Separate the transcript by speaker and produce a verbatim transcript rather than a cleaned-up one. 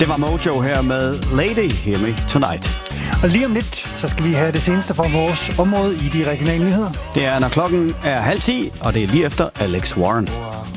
Speaker 1: Det var Mojo her med Lady Hear Me Tonight.
Speaker 2: Og lige om lidt, så skal vi have det seneste fra vores område i de regionale nyheder.
Speaker 1: Det er, når klokken er halv ti, og det er lige efter Alex Warren.